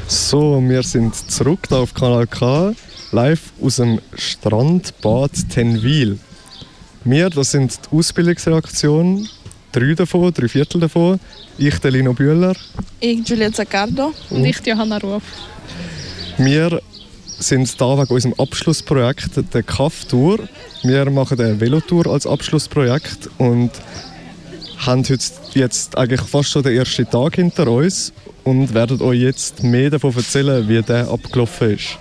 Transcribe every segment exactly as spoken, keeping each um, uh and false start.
So, wir sind zurück hier auf Kanal K, live aus dem Strandbad Tenwil. Wir, das sind die Ausbildungsreaktion, drei davon, drei Viertel davon. Ich, der Lino Bühler. Ich, Julia Zaccardo. Und ich, Johanna Ruf. Wir sind hier wegen unserem Abschlussprojekt, der K A F-Tour. Wir machen eine Velotour als Abschlussprojekt und haben heute jetzt eigentlich fast schon den ersten Tag hinter uns und werden euch jetzt mehr davon erzählen, wie der abgelaufen ist.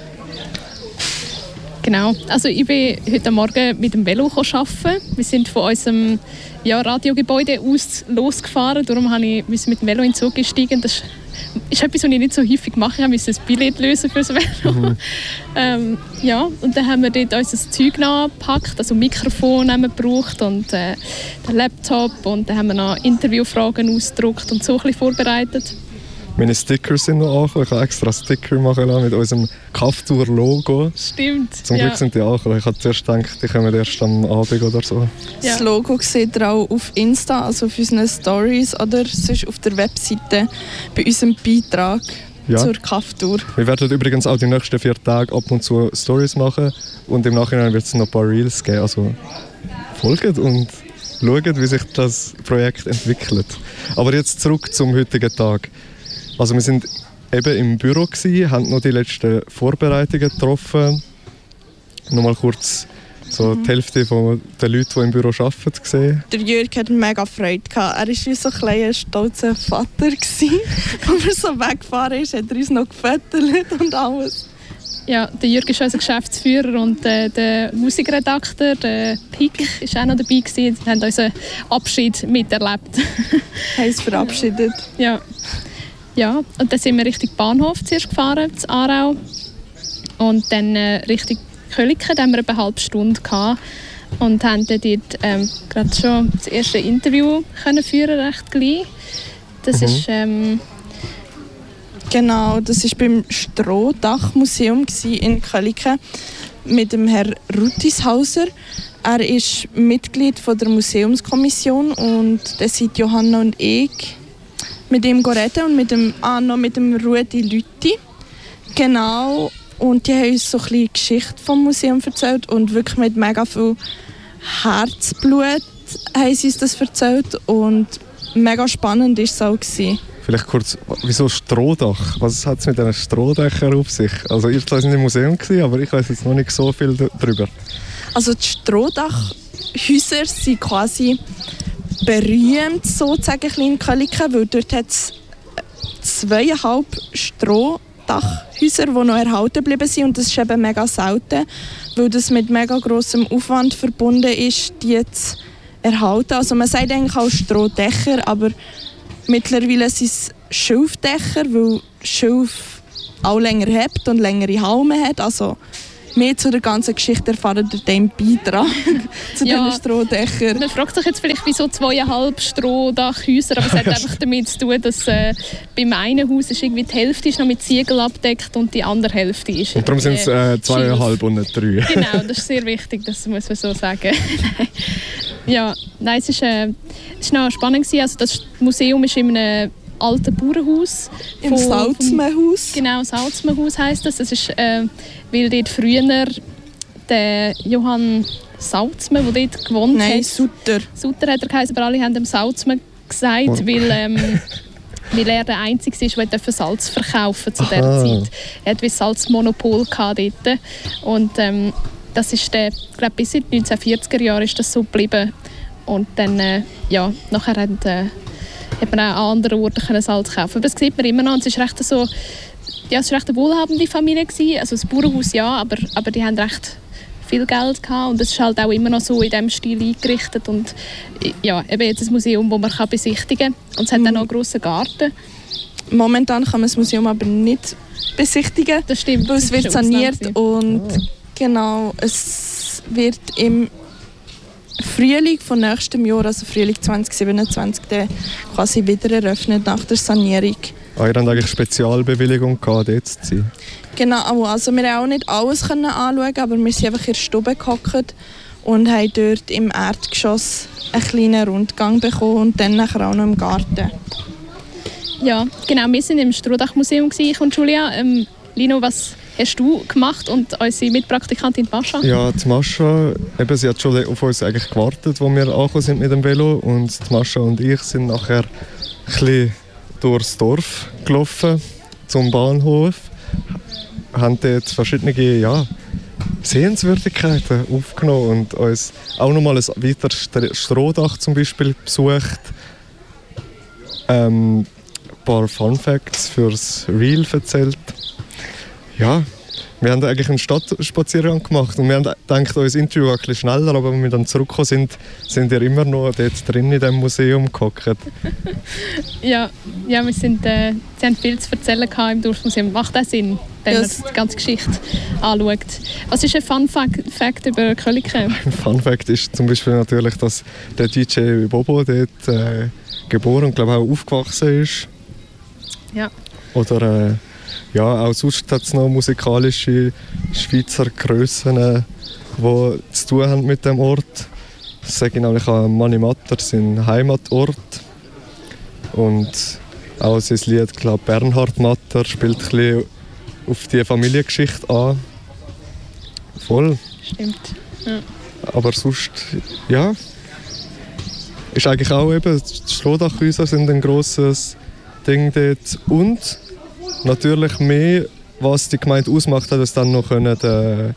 Genau, also ich bin heute Morgen mit dem Velo arbeiten. Wir sind von unserem ja, Radiogebäude aus losgefahren, darum habe ich mit dem Velo in den Zug gestiegen. Das ist etwas, was ich nicht so häufig mache. Ich musste ein Billett lösen für das Velo. Mhm. ähm, ja, und dann haben wir dort unser Zeug gepackt, also Mikrofon haben wir gebraucht und äh, den Laptop, und dann haben wir noch Interviewfragen ausgedruckt und so ein bisschen vorbereitet. Meine Stickers sind noch angekommen. Ich habe extra Sticker machen lassen mit unserem K A F-Tour-Logo. Stimmt. Zum Glück ja. sind die angekommen. Ich habe zuerst gedacht, die kommen erst am Abend oder so. Ja. Das Logo seht ihr auch auf Insta, also auf unseren Stories oder sonst auf der Webseite bei unserem Beitrag ja. zur K A F-Tour. Wir werden übrigens auch die nächsten vier Tage ab und zu Stories machen und im Nachhinein wird es noch ein paar Reels geben. Also folgt und schaut, wie sich das Projekt entwickelt. Aber jetzt zurück zum heutigen Tag. Also wir sind eben im Büro gewesen, haben noch die letzten Vorbereitungen getroffen. Nochmal kurz so die Hälfte von den Leuten, die im Büro arbeiten, gesehen. Der Jörg hatte mega Freude. Er war wie so ein kleiner, stolzer Vater. Als er so weggefahren ist, hat er uns noch gefüttert und alles. Ja, der Jörg ist unser Geschäftsführer und äh, der Musikredakteur, der Pick, war auch noch dabei gewesen. Sie haben unseren Abschied miterlebt. Haben uns verabschiedet. Ja. Ja, und dann sind wir Richtung Bahnhof zuerst gefahren, zu Aarau. Und dann äh, Richtung Köliken, da haben wir eine halbe Stunde gehabt. Und haben dann dort ähm, gerade schon das erste Interview können führen, recht gleich. Das mhm. ist... Ähm, genau, das war beim Strohdachmuseum in Köliken mit dem Herrn Rutishauser. Er ist Mitglied von der Museumskommission und dann sind Johanna und ich mit ihm reden und mit dem, ah, noch mit dem Rudi Lütti. Genau. Und die haben uns so ein bisschen die Geschichte vom Museum erzählt und wirklich mit mega viel Herzblut haben sie uns das erzählt und mega spannend war es auch gewesen. Vielleicht kurz, wieso Strohdach? Was hat es mit diesen Strohdächern auf sich? Also ich war im Museum, aber ich weiß jetzt noch nicht so viel darüber. Also die Strohdachhäuser sind quasi berühmt sozusagen in Köliken, weil dort hat es zweieinhalb Strohdachhäuser, die noch erhalten geblieben sind, und das ist eben mega selten, weil das mit mega grossem Aufwand verbunden ist, die zu erhalten. Also man sagt eigentlich auch Strohdächer, aber mittlerweile sind es Schilfdächer, weil Schilf auch länger hebt und längere Halme hat. Also mehr zu der ganzen Geschichte erfahren durch den Beitrag zu ja, diesen Strohdächern. Man fragt sich jetzt vielleicht, wieso zweieinhalb Strohdachhäuser, aber es hat einfach damit zu tun, dass äh, beim einen Haus ist irgendwie die Hälfte ist noch mit Ziegel abgedeckt und die andere Hälfte ist... Und darum sind es äh, zweieinhalb und nicht drei. Genau, das ist sehr wichtig, das muss man so sagen. ja, nein, es ist, äh, es war noch spannend gewesen. Also das Museum ist in einem alten Bauernhaus. Im Salzmann-Haus. Genau, Salzmann-Haus heisst das. Das ist, äh, weil dort früher der Johann Salzmann, der dort gewohnt Nein, hat. Nein, Sutter. Sutter hat er geheißen, aber alle haben ihm Salzmann gesagt, oh. weil, ähm, weil er der Einzige ist, der Salz verkaufen zu dieser Aha. Zeit. Er hatte ein Salzmonopol dort. Und ähm, das ist der, ich glaube, bis in den neunzehnhundertvierziger Jahren ist das so geblieben. Und dann, äh, ja, nachher hat äh, hat man auch an anderen Orten können Salz kaufen. Aber das sieht man immer noch. Und es war recht so, ja, es war recht eine wohlhabende Familie gewesen. Also das Bauernhaus ja, aber, aber die haben recht viel Geld gehabt. Und es ist halt auch immer noch so in diesem Stil eingerichtet. Und ja, eben jetzt ein Museum, das man kann besichtigen kann. Und es hat mhm. auch noch einen grossen Garten. Momentan kann man das Museum aber nicht besichtigen. Das stimmt. Weil es wird saniert und oh. genau, es wird im Frühling von nächstem Jahr, also Frühling zwanzig siebenundzwanzig, quasi wieder eröffnet nach der Sanierung. Ah, ihr habt eigentlich Spezialbewilligung gehabt, dort zu sein? Genau, also wir haben auch nicht alles können anschauen, aber wir sind einfach in der Stube gehockt und haben dort im Erdgeschoss einen kleinen Rundgang bekommen und dann nachher auch noch im Garten. Ja, genau, wir waren im Strohdach-Museum, ich und Julia. Ähm, Lino, was hast du gemacht und unsere Mitpraktikantin Mascha? Ja, die Mascha, eben, sie hat schon auf uns eigentlich gewartet, als wir angekommen sind mit dem Velo. Und die Mascha und ich sind nachher ein bisschen durchs Dorf gelaufen, zum Bahnhof. Haben dort verschiedene ja, Sehenswürdigkeiten aufgenommen und uns auch nochmal ein weiteres Strohdach zum Beispiel besucht. Ähm, ein paar Fun Facts fürs Reel erzählt. Ja, wir haben eigentlich einen Stadtspaziergang gemacht und wir haben gedacht, unser Interview war ein bisschen schneller, aber wenn wir dann zurückgekommen sind, sind wir immer noch dort drin in diesem Museum gehockt. Ja, ja, wir sind, äh, sie haben viel zu erzählen im Dorfmuseum. Macht auch Sinn, wenn man yes. die ganze Geschichte anschaut. Was ist ein Fun Fact über Köliken? Ein Fun Fact ist zum Beispiel natürlich, dass der D J Bobo dort äh, geboren und glaube auch aufgewachsen ist. Ja. Oder äh, ja, auch sonst hat es noch musikalische Schweizer Grössen, die zu tun haben mit dem Ort. Das sage ich nämlich an Mani Matter, sein Heimatort. Und auch sein Lied, glaube Bernhard Matter, spielt ein bisschen auf die Familiengeschichte an. Voll. Stimmt. Ja. Aber sonst, ja, ist eigentlich auch eben, die Strohdachhäuser sind ein grosses Ding dort. Und natürlich mehr, was die Gemeinde ausmacht, hat es dann noch können, der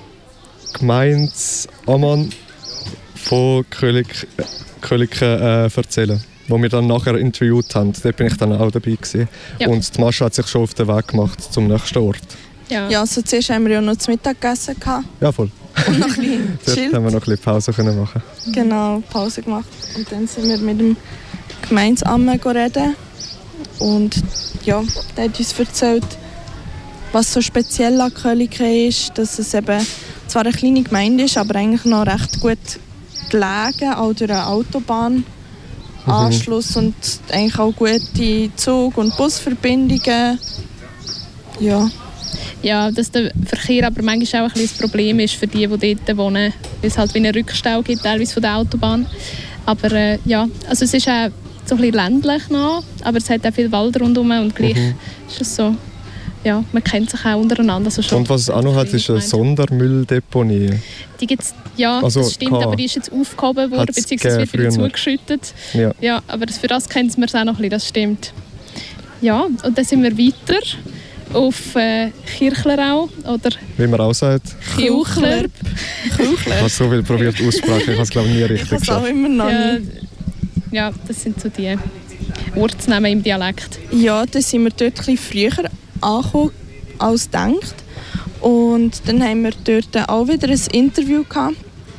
Gemeindeammann von Kölig, Köliken äh, erzählen, wo wir dann nachher interviewt haben. Dort bin ich dann auch dabei gewesen. Ja. Und die Mascha hat sich schon auf den Weg gemacht zum nächsten Ort. Ja. Ja, also zuerst haben wir ja noch zu Mittag gegessen Ja, voll. und noch ein bisschen Dort chillt. haben wir noch ein bisschen Pause können machen. Genau, Pause gemacht. Und dann sind wir mit dem Gemeindeamt reden. Und ja, der hat uns erzählt, was so speziell an Köliken ist, dass es eben zwar eine kleine Gemeinde ist, aber eigentlich noch recht gut gelegen, auch durch einen Autobahnanschluss mhm. und eigentlich auch gute Zug- und Busverbindungen. Ja. Ja, dass der Verkehr aber manchmal auch ein, bisschen ein Problem ist für die, die dort wohnen, weil es halt wie einen Rückstau gibt, teilweise von der Autobahn. Aber äh, ja, also es ist auch so ein bisschen ländlich noch, aber es hat auch viel Wald rundherum und gleich mhm. ist es so, ja, man kennt sich auch untereinander. Also schon und was es auch noch hat, ist eine Sondermülldeponie. Die gibt's, ja, also, das stimmt, K. aber die ist jetzt aufgehoben worden, beziehungsweise wird wieder zugeschüttet. Ja. Ja, aber für das kennt man es auch noch ein bisschen, das stimmt. Ja, und dann sind wir weiter auf äh, Kirchlerau, oder wie man auch sagt. Kirchlerb. Ich habe so viel probiert auszusprechen, ich habe es glaube ich nie richtig geschafft. Ich habe es auch immer noch ja, nicht. Ja, das sind so die Ortsnamen im Dialekt. Ja, dann sind wir dort etwas früher angekommen als gedacht. Und dann haben wir dort auch wieder ein Interview gehabt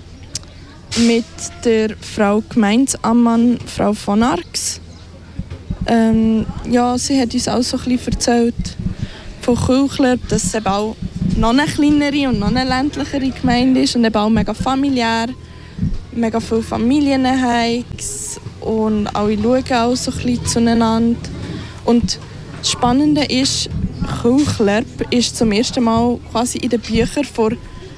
mit der Frau Gemeindeammann, Frau von Arx. Ähm, ja, sie hat uns auch so ein bisschen erzählt von Küchler, dass es eben auch noch eine kleinere und noch eine ländlichere Gemeinde ist und eben auch mega familiär, mega viele Familienheiks und alle schauen auch so ein bisschen zueinander. Und das Spannende ist, Küchler ist zum ersten Mal quasi in den Büchern vor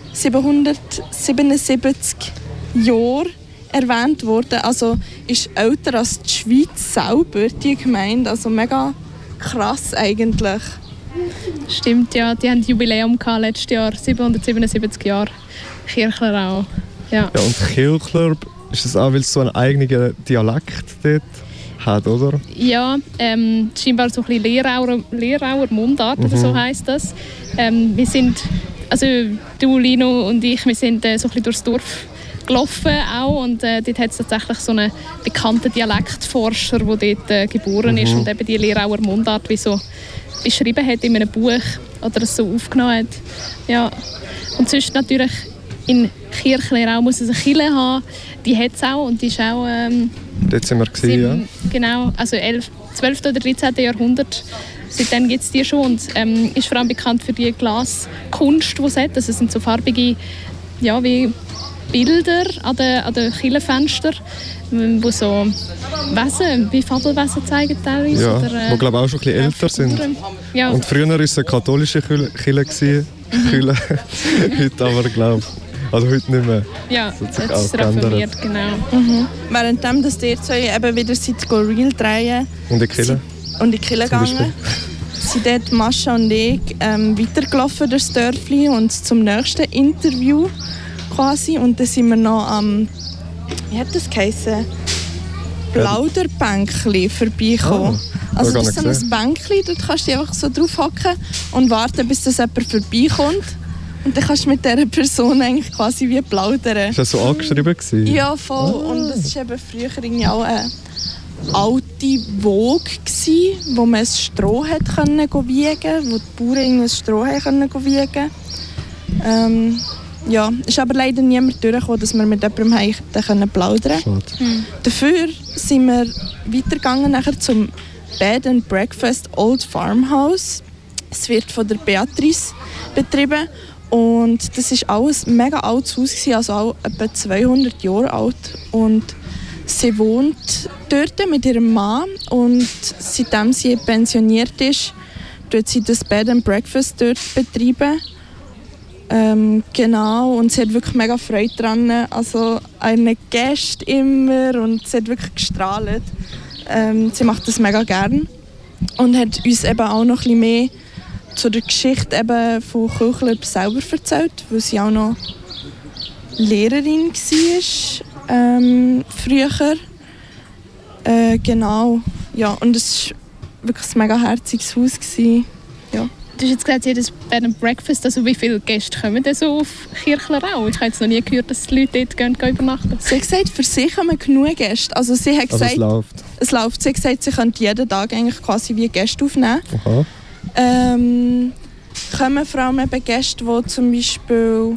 siebenhundertsiebenundsiebzig Jahren erwähnt worden. Also ist älter als die Schweiz selber, die Gemeinde. Also mega krass eigentlich. Stimmt, ja. Die haben Jubiläum gehabt, letztes Jahr, siebenhundertsiebenundsiebzig Jahre. Kirchlerau. Ja. Ja, und Kirchler, ist das auch, weil es so einen eigenen Dialekt dort hat, oder? Ja, ähm, scheinbar so ein bisschen Lehrauer, Lehrauer Mundart, mhm. oder so heisst das. Ähm, wir sind, also du, Lino und ich, wir sind äh, so ein bisschen durchs Dorf gelaufen auch und äh, dort hat es tatsächlich so einen bekannten Dialektforscher, der dort äh, geboren mhm. ist und eben die Lehrauer Mundart wie so beschrieben hat in einem Buch oder es so aufgenommen hat. Ja. Und sonst natürlich in Kirchlerau muss es eine Kirche haben, die hat es auch und die ist auch... Ähm, dort sind wir gewesen, ja. Genau, also zwölften oder dreizehnten Jahrhundert. Seitdem gibt es die schon und ähm, ist vor allem bekannt für die Glaskunst, die es hat. Also es sind so farbige, ja, wie Bilder an den, an den Kirchenfenstern, wo so Wesen, wie Fabelwesen zeigen teilweise. Ja, oder, äh, die glaube ich auch schon ein bisschen älter sind. Ja. Und früher war es eine katholische Kirche, mhm. heute aber glaube ich, also heute nicht mehr. Ja, das hat sich reformiert, genau. Mhm. Währenddem, dass ihr zwei eben wieder seid, Real drehen. Und die Kirche? und in die Kirche gegangen. Sind dort Mascha und ich ähm, weitergelaufen durchs Dörfli und zum nächsten Interview quasi. Und dann sind wir noch am, wie hat das geheißen? Plauderbänkli vorbeigekommen. Ah, also das gar ist nicht so ein Bänkli, dort kannst du dich einfach so drauf hocken und warten, bis das jemand vorbeikommt. Und dann kannst du mit dieser Person eigentlich quasi wie plaudern. Ist das so angeschrieben gewesen? Ja, voll. Ah. Und das war eben früher irgendwie auch eine alte Woge, gewesen, wo man ein Stroh hat können wiegen konnte, wo die Bauern ein Stroh haben können wiegen. Ähm, ja, es ist aber leider niemand durchgekommen, dass wir mit jemandem haben plaudern konnten. Schade. Dafür sind wir weitergegangen nachher zum Bed and Breakfast Old Farmhouse. Es wird von der Beatrice betrieben und das ist alles ein mega altes Haus gewesen, also auch etwa zweihundert Jahre alt. Und sie wohnt dort mit ihrem Mann und seitdem sie pensioniert ist, tut sie das Bed and Breakfast dort betreiben. Ähm, genau, und sie hat wirklich mega Freude daran, also eine Gäste immer und sie hat wirklich gestrahlt. Ähm, sie macht das mega gern und hat uns eben auch noch ein bisschen mehr zu der Geschichte eben von Köchler selber erzählt, weil sie auch noch Lehrerin war, ähm, früher. Äh, genau, ja, und es war wirklich ein mega herziges Haus gewesen. Ja. Du hast jetzt gesagt, jedes Bed and Breakfast, also wie viele Gäste kommen denn so auf Kirchlerau? Ich habe jetzt noch nie gehört, dass die Leute dort gehen, gehen übernachten. Sie hat gesagt, für sie kommen genug Gäste. Also sie hat Also gesagt, es läuft. es läuft. Sie hat gesagt, sie können jeden Tag eigentlich quasi wie Gäste aufnehmen. Aha. Ähm, kommen vor allem eben Gäste, die zum Beispiel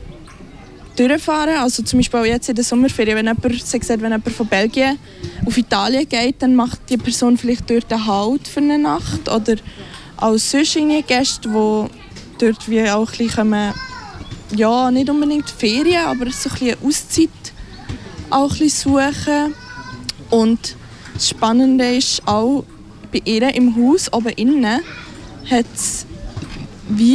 durchfahren. Also zum Beispiel auch jetzt in der Sommerferien, wenn jemand, sie hat gesagt, wenn jemand von Belgien auf Italien geht, dann macht die Person vielleicht dort einen Halt für eine Nacht. Oder auch sonstige Gäste, die dort wie auch ein bisschen kommen, ja, nicht unbedingt Ferien, aber so ein bisschen Auszeit auch ein bisschen suchen. Und das Spannende ist auch, bei ihr im Haus oben innen hat es wie,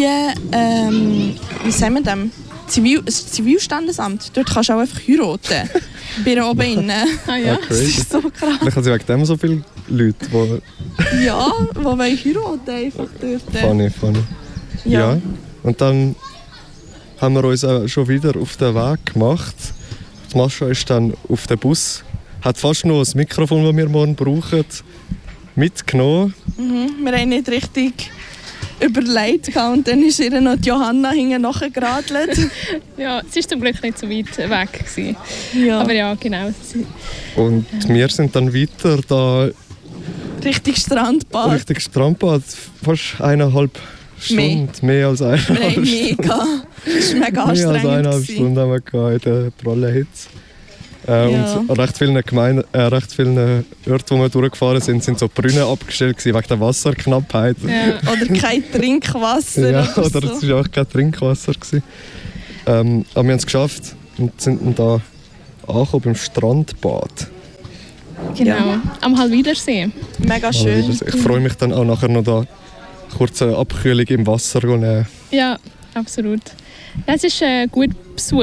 ähm, wie sagen wir das? Zivil, ein Zivilstandesamt. Dort kannst du auch einfach heiraten. Bei ihr oben innen. Ah, ja. Ah, Das crazy. ist so krass. Vielleicht haben sie wegen dem so viele Leute, die... Ja, die wollen heiraten einfach dort. Funny, funny. Ja. Ja. Und dann haben wir uns auch schon wieder auf den Weg gemacht. Die Mascha ist dann auf den Bus, hat fast noch das Mikrofon, das wir morgen brauchen, mitgenommen. Mhm, wir haben nicht richtig überlegt und dann ist ihr noch die Johanna hinten nachgeradelt. Ja, es war zum Glück nicht so weit weg gewesen. Ja, Aber ja, genau. Und wir sind dann weiter da richtig Strandbad. Richtig Strandbad, fast eineinhalb Stunden, mehr, als Wir haben eineinhalb mehr Stunden. gehabt. Das war mega Mehr als anstrengend. eineinhalb gewesen. Stunden haben wir gehabt in der prallen Hitze. Äh, Ja. Und recht vielen Gemeinden, äh, recht vielen Orten, wo wir durchgefahren sind, sind so Brunnen abgestellt gewesen, wegen der Wasserknappheit. Ja. Oder kein Trinkwasser. Ja, oder oder so. es war auch kein Trinkwasser gewesen. Ähm, aber wir haben es geschafft und sind dann da angekommen beim Strandbad. Genau. Ja. Am Halwidersee. Mega Mal schön. wieder. Ich freue mich dann auch nachher noch da kurze Abkühlung im Wasser zu nehmen. Ja, absolut. Ja, es ist ein guter Besuch